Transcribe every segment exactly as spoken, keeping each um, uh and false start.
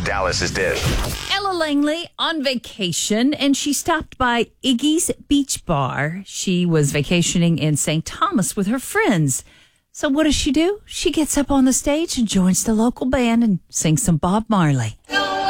Dallas's Dish. Ella Langley on vacation, and she stopped by Iggy's Beach Bar. She was vacationing in Saint Thomas with her friends. So what does she do? She gets up on the stage and joins the local band and sings some Bob Marley.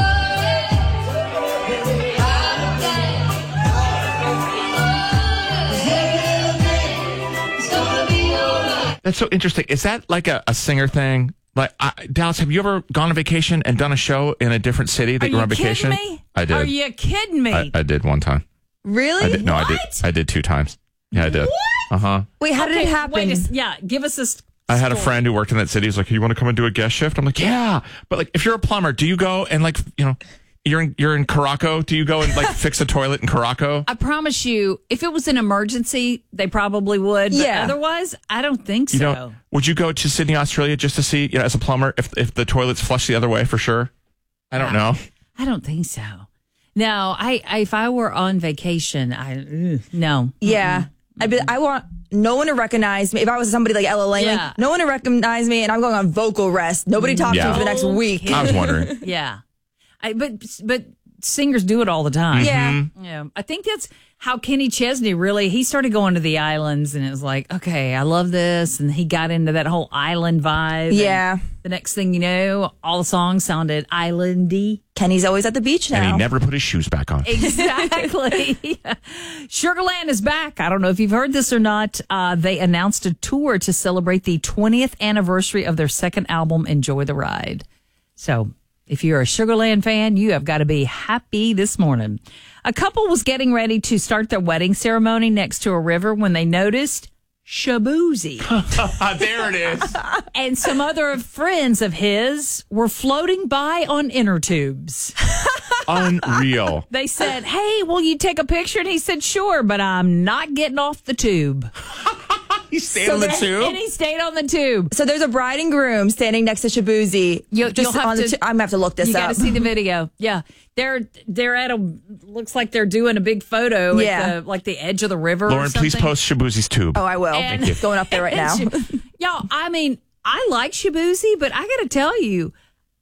That's so interesting. Is that like a, a singer thing? Like, I, Dallas, have you ever gone on vacation and done a show in a different city that Are you were you on vacation? kidding me? I did. Are you kidding me? I, I did one time. Really? I did, no, I did. What? I did two times. Yeah, I did. What? Uh huh. Wait, how did Okay, it happen? Wait a, yeah, give us this. I had a story. friend who worked in that city. He's like, "You want to come and do a guest shift?" I'm like, "Yeah." But like, if you're a plumber, do you go and like, you know, you're in you're in Caraco? Do you go and like fix a toilet in Caraco? I promise you, if it was an emergency, they probably would. But Yeah. otherwise, I don't think You so. don't. Would you go to Sydney, Australia, just to see, you know, as a plumber, if if the toilet's flushed the other way for sure? I don't know. I don't think so. No, I, I if I were on vacation, I ugh, no. Yeah. I'd be, I want no one to recognize me. If I was somebody like Ella Langley, Yeah. no one to recognize me, and I'm going on vocal rest. Nobody talks Yeah. to me for the next week. I was wondering. Yeah, I, but but singers do it all the time. Yeah. Yeah, I think that's how Kenny Chesney really, he started going to the islands and it was like, okay, I love this. And he got into that whole island vibe. Yeah. And the next thing you know, all the songs sounded islandy. Kenny's always at the beach now. And he never put his shoes back on. Exactly. Sugarland is back. I don't know if you've heard this or not. Uh, they announced a tour to celebrate the twentieth anniversary of their second album, Enjoy the Ride. So if you're a Sugarland fan, you have got to be happy this morning. A couple was getting ready to start their wedding ceremony next to a river when they noticed Shaboozey There it is. and some other friends of his were floating by on inner tubes. Unreal. They said, hey, will you take a picture? And he said, sure, but I'm not getting off the tube. He stayed So on the there- tube. And he stayed on the tube. So there's a bride and groom standing next to Shaboozey. You- Just you'll have on the to- tu- I'm gonna have to look this You up. got to see the video. Yeah. They're they're at a, looks like they're doing a big photo Yeah. at the, like the edge of the river or Lauren, please something. post Shaboozey's tube. Oh, I will. And- Thank you. Going up there right now. Y'all, I mean, I like Shaboozey, but I got to tell you,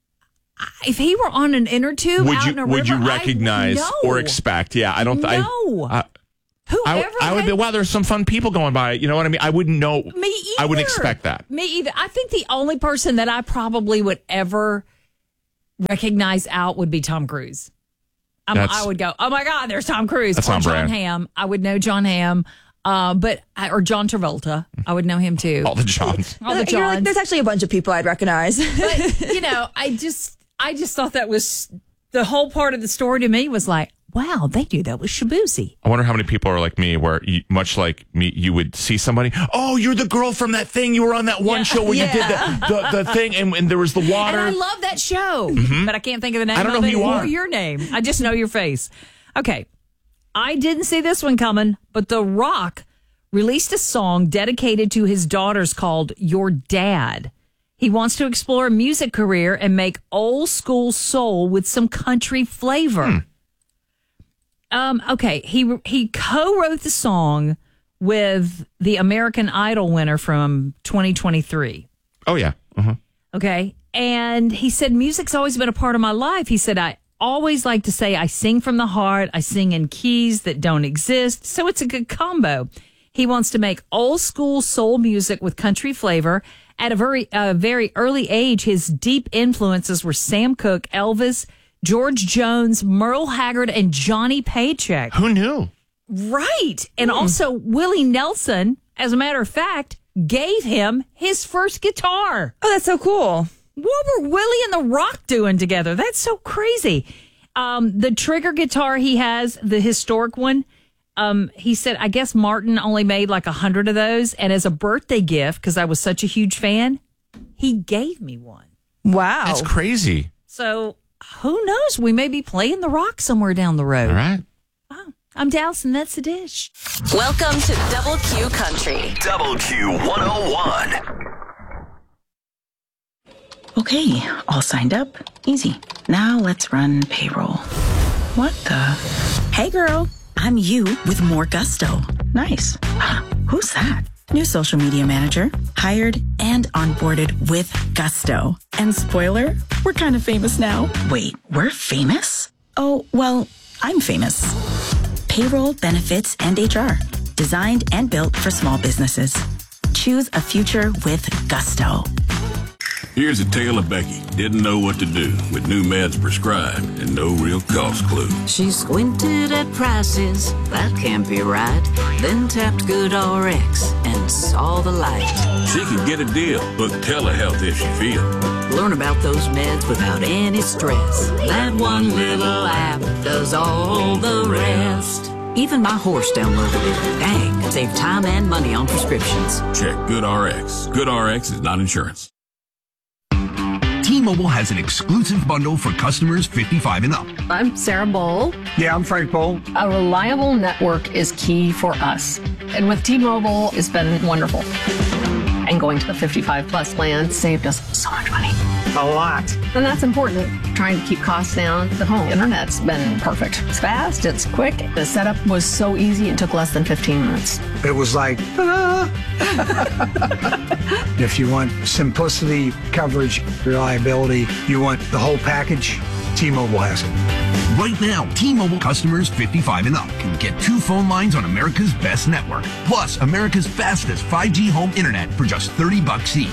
I- if he were on an inner tube would out you in a would river, you recognize I, or no. expect? Yeah, I don't. I, No. I, Whoever I, I would had- be, wow, there's some fun people going by. You know what I mean? I wouldn't know. Me either. I wouldn't expect that. Me either. I think the only person that I probably would ever recognize out would be Tom Cruise. I'm, That's- I would go, oh my God, there's Tom Cruise. That's or on John brand. Hamm. I would know John Hamm. Uh, but I, or John Travolta. I would know him too. All the Johns. All the You're like, Johns. there's actually a bunch of people I'd recognize. But, you know, I just, I just thought that was the whole part of the story to me was like, wow, they knew that was Shaboozey. I wonder how many people are like me, where you, much like me, you would see somebody. Oh, you're the girl from that thing. You were on that one Yeah. show where Yeah. you did the, the, the thing, and, and there was the water. And I love that show, but I can't think of the name Mm-hmm. I don't know of who it you or are. your name. I just know your face. Okay. I didn't see this one coming, but The Rock released a song dedicated to his daughters called Your Dad. He wants to explore a music career and make old school soul with some country flavor. Hmm. Um, okay, he he co-wrote the song with the American Idol winner from twenty twenty-three. oh yeah. Uh-huh. Okay. And he said, music's always been a part of my life. He said, I always like to say I sing from the heart. I sing in keys that don't exist. So it's a good combo. He wants to make old school soul music with country flavor. At a very, uh, very early age, his deep influences were Sam Cooke, Elvis, George Jones, Merle Haggard, and Johnny Paycheck. Who knew? Right. And also Willie Nelson, as a matter of fact, gave him his first guitar. Oh, that's so cool. What were Willie and The Rock doing together? That's so crazy. Um, the trigger guitar he has, the historic one, um, he said, I guess Martin only made like a hundred of those. And as a birthday gift, because I was such a huge fan, he gave me one. Wow. That's crazy. So who knows? We may be playing The Rock somewhere down the road. All right. Wow. I'm Dallas, and that's the dish. Welcome to Double Q Country. Double Q one oh one. Okay, all signed up. Easy. Now let's run payroll. What the? Hey girl, I'm you with more gusto. Nice. Who's that? New social media manager, hired and onboarded with gusto. And spoiler, we're kind of famous now. Wait, we're famous? Oh, well, I'm famous. Payroll, benefits, and H R. Designed and built for small businesses. Choose a future with gusto. Here's a tale of Becky. Didn't know what to do with new meds prescribed and no real cost clue. She squinted at prices, that can't be right. Then tapped GoodRx and saw the light. She could get a deal, book telehealth if she feels. Learn about those meds without any stress. That one little app does all the rest. Even my horse downloaded it. Dang, save time and money on prescriptions. Check GoodRx. GoodRx is not insurance. T-Mobile has an exclusive bundle for customers fifty-five and up. I'm Sarah Bowl. Yeah, I'm Frank Bowl. A reliable network is key for us. And with T-Mobile, it's been wonderful. And going to the fifty-five plus plan saved us so much money. A lot. And that's important. Trying to keep costs down. The home internet's been perfect. It's fast, it's quick. The setup was so easy, it took less than fifteen minutes. It was like, ah. If you want simplicity, coverage, reliability, you want the whole package, T-Mobile has it. Right now, T-Mobile customers fifty-five and up can get two phone lines on America's best network, plus America's fastest five G home internet for just thirty bucks each.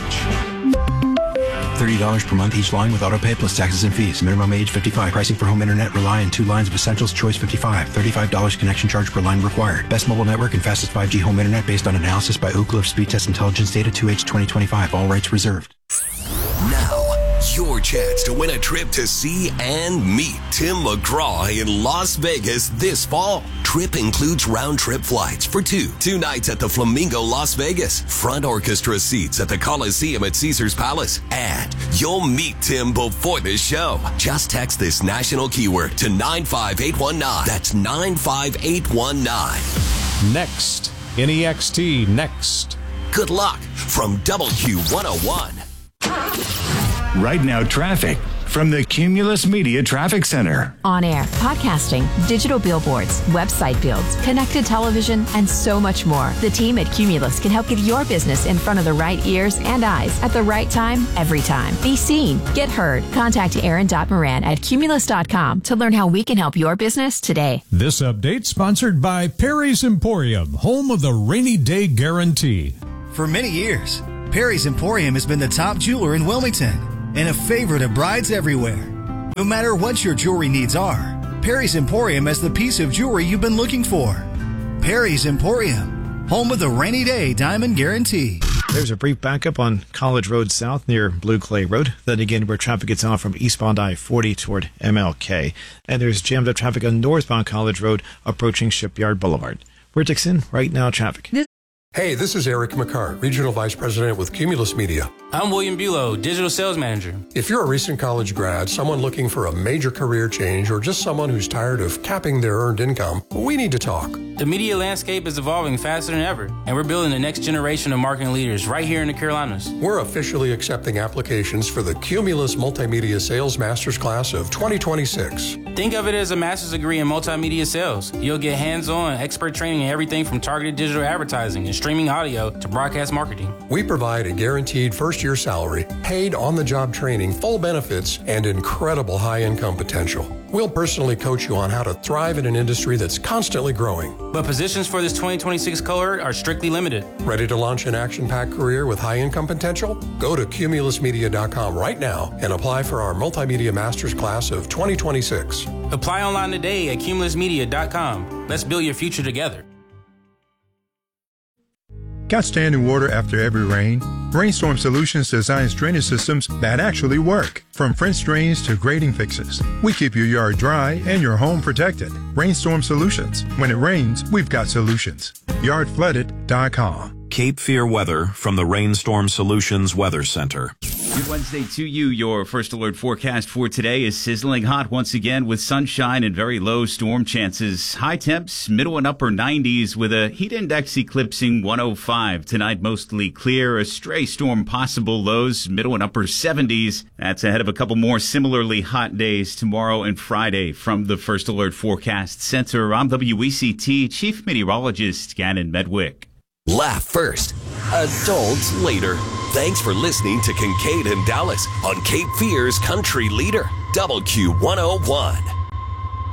thirty dollars per month each line with autopay plus taxes and fees. Minimum age fifty-five. Pricing for home internet rely on two lines of Essentials Choice fifty-five. thirty-five dollars connection charge per line required. Best mobile network and fastest five G home internet based on analysis by Ookla of Speed Test Intelligence data two H twenty twenty-five. All rights reserved. Now, your chance to win a trip to see and meet Tim McGraw in Las Vegas this fall. Trip includes round-trip flights for two, two nights at the Flamingo Las Vegas, front orchestra seats at the Coliseum at Caesars Palace, and you'll meet Tim before the show. Just text this national keyword to nine five eight one nine. That's nine five eight one nine. Next. N E X T. Next. Good luck from W Q one oh one. Right now, traffic from the Cumulus Media Traffic Center. On air, podcasting, digital billboards, website builds, connected television, and so much more. The team at Cumulus can help get your business in front of the right ears and eyes at the right time, every time. Be seen, get heard. Contact Aaron Moran at Cumulus dot com to learn how we can help your business today. This update sponsored by Perry's Emporium, home of the rainy day guarantee. For many years, Perry's Emporium has been the top jeweler in Wilmington and a favorite of brides everywhere. No matter what your jewelry needs are, Perry's Emporium has the piece of jewelry you've been looking for. Perry's Emporium, home of the rainy day diamond guarantee. There's a brief backup on College Road South near Blue Clay Road. Then again, where traffic gets off from eastbound I forty toward M L K. And there's jammed up traffic on northbound College Road approaching Shipyard Boulevard. We're Dixon, right now traffic. Hey, this is Eric McCart, Regional Vice President with Cumulus Media. I'm William Bulow, Digital Sales Manager. If you're a recent college grad, someone looking for a major career change, or just someone who's tired of capping their earned income, we need to talk. The media landscape is evolving faster than ever, and we're building the next generation of marketing leaders right here in the Carolinas. We're officially accepting applications for the Cumulus Multimedia Sales Masters Class of twenty twenty-six. Think of it as a master's degree in multimedia sales. You'll get hands-on expert training in everything from targeted digital advertising and streaming audio to broadcast marketing. We provide a guaranteed first-year salary, paid on-the-job training, full benefits, and incredible high-income potential. We'll personally coach you on how to thrive in an industry that's constantly growing. But positions for this twenty twenty-six cohort are strictly limited. Ready to launch an action-packed career with high-income potential? Go to Cumulus Media dot com right now and apply for our Multimedia Masters Class of twenty twenty-six. Apply online today at Cumulus Media dot com. Let's build your future together. Got standing water after every rain? Rainstorm Solutions designs drainage systems that actually work. From French drains to grading fixes, we keep your yard dry and your home protected. Rainstorm Solutions. When it rains, we've got solutions. yard flooded dot com. Cape Fear weather from the Rainstorm Solutions Weather Center. Good Wednesday to you. Your first alert forecast for today is sizzling hot once again with sunshine and very low storm chances. High temps, middle and upper nineties with a heat index eclipsing one oh five. Tonight mostly clear, a stray storm possible, lows middle and upper seventies. That's ahead of a couple more similarly hot days tomorrow and Friday. From the First Alert Forecast Center, I'm W E C T Chief Meteorologist Gannon Medwick. Laugh first, adults later. Thanks for listening to Kincaid and Dallas on Cape Fear's Country Leader, W Q one oh one.